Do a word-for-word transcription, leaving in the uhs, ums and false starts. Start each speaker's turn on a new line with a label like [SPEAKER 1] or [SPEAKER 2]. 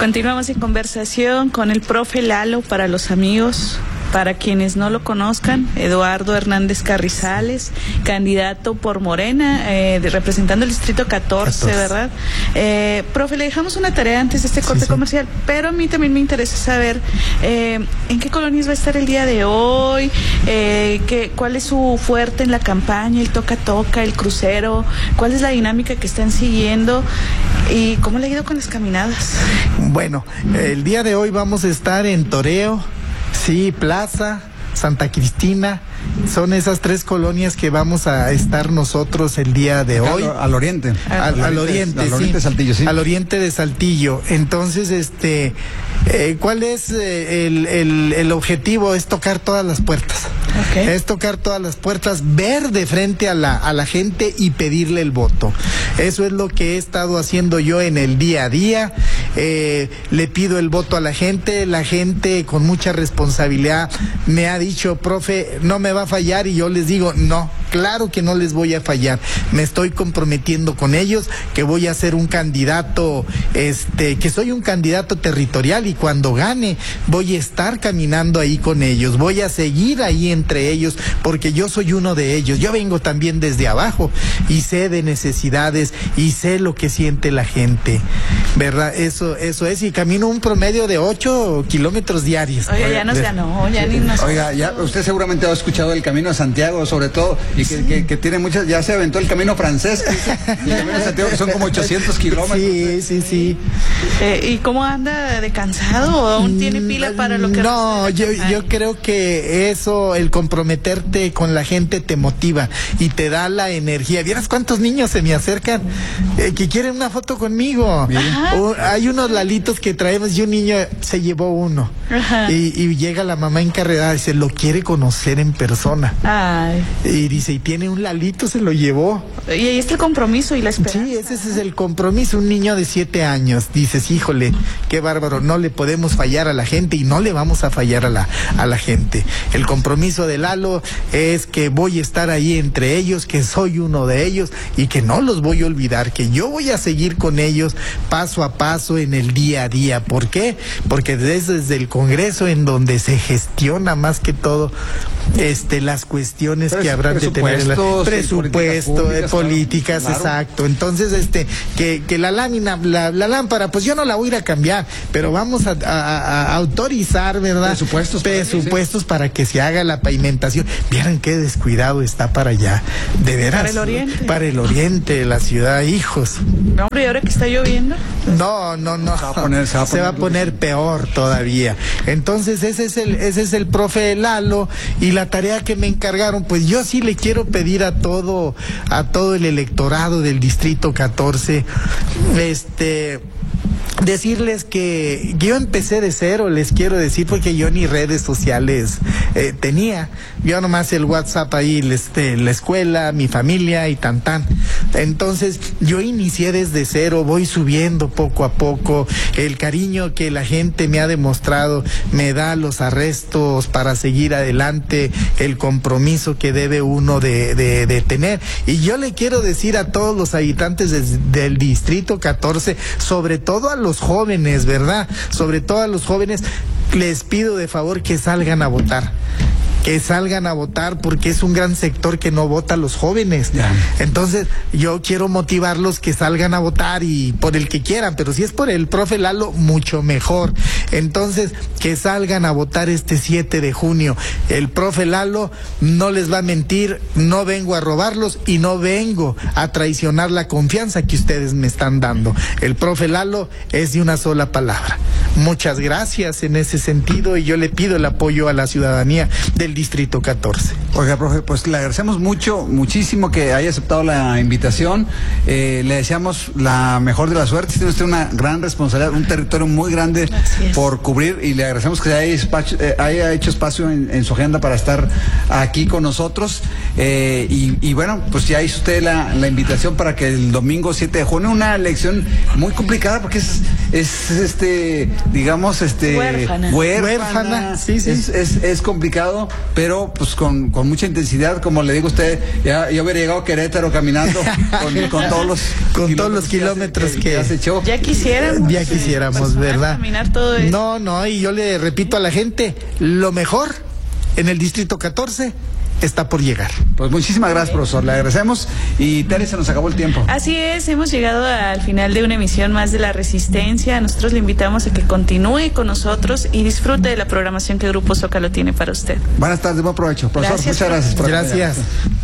[SPEAKER 1] Continuamos en conversación con el profe Lalo para los amigos. Para quienes no lo conozcan, Eduardo Hernández Carrizales, candidato por Morena, eh, de, representando el distrito catorce, catorce. ¿Verdad? Eh, profe, le dejamos una tarea antes de este corte sí, sí. comercial, pero a mí también me interesa saber eh, en qué colonias va a estar el día de hoy, eh, qué, cuál es su fuerte en la campaña, el toca-toca, el crucero, cuál es la dinámica que están siguiendo y cómo le ha ido con las caminadas.
[SPEAKER 2] Bueno, el día de hoy vamos a estar en Toreo, sí, Plaza, Santa Cristina, son esas tres colonias que vamos a estar nosotros el día de hoy.
[SPEAKER 3] Al, al oriente.
[SPEAKER 2] Al, al oriente, al oriente, sí.
[SPEAKER 3] Saltillo, sí.
[SPEAKER 2] Al oriente de Saltillo. Entonces, este, eh, ¿cuál es eh, el, el, el objetivo? Es tocar todas las puertas. Okay. Es tocar todas las puertas, ver de frente a la, a la gente y pedirle el voto. Eso es lo que he estado haciendo yo en el día a día. Eh, le pido el voto a la gente. La gente con mucha responsabilidad me ha dicho, profe, no me va a fallar, y yo les digo, no, claro que no les voy a fallar. Me estoy comprometiendo con ellos que voy a ser un candidato, este, que soy un candidato territorial, y cuando gane voy a estar caminando ahí con ellos, voy a seguir ahí entre ellos, porque yo soy uno de ellos. Yo vengo también desde abajo y sé de necesidades y sé lo que siente la gente, ¿verdad? Eso, eso es, y camino un promedio de ocho kilómetros diarios.
[SPEAKER 1] Oiga, ya nos ganó, ya ni nos...
[SPEAKER 3] Oiga, ya usted seguramente ha escuchado el Camino a Santiago, sobre todo, y que, sí. que, que tiene muchas, ya se aventó el Camino Francés, y el Camino a Santiago, que son como ochocientos kilómetros.
[SPEAKER 2] Sí, sí, sí.
[SPEAKER 1] Eh, ¿Y cómo anda de cansado o aún tiene pila para lo que...
[SPEAKER 2] No, yo, yo creo que eso, el comprometerte con la gente te motiva y te da la energía. ¿Vieras cuántos niños se me acercan eh, que quieren una foto conmigo? O, hay unos lalitos que traemos y un niño se llevó uno. Y, y llega la mamá encarregada y dice, lo quiere conocer en persona.
[SPEAKER 1] Ay.
[SPEAKER 2] Y dice, y tiene un lalito, se lo llevó.
[SPEAKER 1] Y ahí está el compromiso y la esperanza.
[SPEAKER 2] Sí, ese, ese es el compromiso. Un niño de siete años, dices, híjole, qué bárbaro, no le podemos fallar a la gente y no le vamos a fallar a la, a la gente. El compromiso de Lalo es que voy a estar ahí entre ellos, que soy uno de ellos y que no los voy a olvidar, que yo voy a seguir con ellos paso a paso en el día a día. ¿Por qué? Porque desde, desde el Congreso, en donde se gestiona más que todo este las cuestiones Pres, que habrán de tener la, presupuesto, políticas, políticas claro. Exacto. Entonces, este, que, que la lámina, la, la lámpara, pues yo no la voy a ir a cambiar, pero vamos a, a, a autorizar, ¿verdad?
[SPEAKER 3] Presupuestos,
[SPEAKER 2] presupuestos para, para que se haga la pavimentación. Vieran qué descuidado está para allá, de veras.
[SPEAKER 1] Para el oriente.
[SPEAKER 2] Para el oriente, la ciudad, hijos.
[SPEAKER 1] No, hombre, ¿y ahora que está lloviendo?
[SPEAKER 2] No, no, no.
[SPEAKER 3] Se va a poner, se va a poner,
[SPEAKER 2] se va a poner peor todavía. Entonces, ese es el, ese es el profe Lalo, y la tarea que me encargaron, pues yo sí le quiero pedir a todo, a todo el electorado del distrito catorce, este, decirles que yo empecé de cero, les quiero decir, porque yo ni redes sociales eh, tenía. Yo nomás el WhatsApp ahí, este, la escuela, mi familia y tan tan. Entonces yo inicié desde cero, voy subiendo poco a poco. El cariño que la gente me ha demostrado me da los arrestos para seguir adelante, el compromiso que debe uno de, de, de tener. Y yo le quiero decir a todos los habitantes de, del distrito catorce, sobre todo a los jóvenes, ¿verdad? Sobre todo a los jóvenes, les pido de favor que salgan a votar. Que salgan a votar, porque es un gran sector que no vota a los jóvenes. Yeah. Entonces, yo quiero motivarlos que salgan a votar, y por el que quieran, pero si es por el profe Lalo, mucho mejor. Entonces, que salgan a votar este siete de junio. El profe Lalo no les va a mentir, no vengo a robarlos y no vengo a traicionar la confianza que ustedes me están dando. El profe Lalo es de una sola palabra. Muchas gracias en ese sentido, y yo le pido el apoyo a la ciudadanía del distrito catorce.
[SPEAKER 3] Oiga, profe, pues le agradecemos mucho, muchísimo que haya aceptado la invitación. Eh, le deseamos la mejor de la suerte. Tiene usted una gran responsabilidad, un territorio muy grande por cubrir, y le agradecemos que haya, espacio, eh, haya hecho espacio en, en su agenda para estar aquí con nosotros. Eh, y, y bueno, pues ya hizo usted la, la invitación para que el domingo siete de junio, una elección muy complicada, porque es, es este, digamos, este,
[SPEAKER 1] huérfana.
[SPEAKER 3] huérfana,
[SPEAKER 2] huérfana. Sí, sí.
[SPEAKER 3] Es, es, es complicado. pero pues con, con mucha intensidad, como le digo a usted, ya yo hubiera llegado a Querétaro caminando con, con todos los
[SPEAKER 2] con todos los kilómetros que, que,
[SPEAKER 3] que has hecho.
[SPEAKER 1] Ya quisiéramos.
[SPEAKER 2] Ya quisiéramos,
[SPEAKER 1] sí,
[SPEAKER 2] ¿verdad?
[SPEAKER 1] Caminar todo eso.
[SPEAKER 2] No, no, y yo le repito a la gente, lo mejor en el distrito catorce está por llegar.
[SPEAKER 3] Pues muchísimas gracias, profesor, le agradecemos. Y Tere, se nos acabó el tiempo.
[SPEAKER 1] Así es, hemos llegado al final de una emisión más de La Resistencia. Nosotros le invitamos a que continúe con nosotros y disfrute de la programación que el Grupo Zócalo tiene para usted.
[SPEAKER 3] Buenas tardes, buen provecho. Profesor,
[SPEAKER 1] Gracias,
[SPEAKER 3] muchas gracias. Por
[SPEAKER 2] gracias.